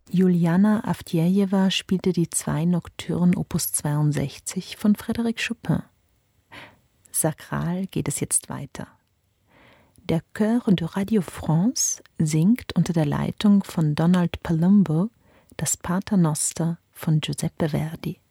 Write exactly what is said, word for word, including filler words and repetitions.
Juliana Avdjejewa spielte die zwei Nocturnen Opus zweiundsechzig von Frédéric Chopin. Sakral geht es jetzt weiter. Der Chœur de Radio France singt unter der Leitung von Donald Palumbo das Paternoster von Giuseppe Verdi.